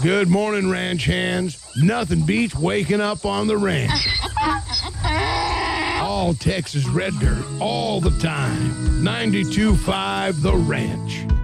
Good morning, ranch hands. Nothing beats waking up on the ranch. All Texas red dirt, all the time. 92.5 The Ranch.